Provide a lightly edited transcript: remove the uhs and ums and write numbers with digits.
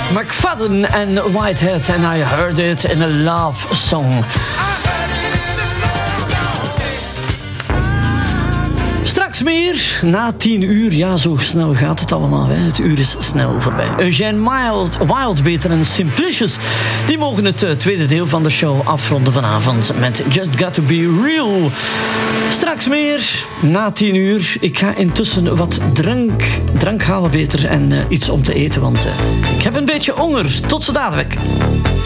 McFadden en Whitehead and I Heard It in a Love Song. Straks meer, na 10 uur. Ja, zo snel gaat het allemaal. Hè. Het uur is snel voorbij. Eugene Wildbeter en Simplicious, die mogen het tweede deel van de show afronden vanavond met Just Got To Be Real. Straks meer, na 10 uur. Ik ga intussen wat drank halen beter en iets om te eten, want ik heb een beetje honger. Tot zo dadelijk.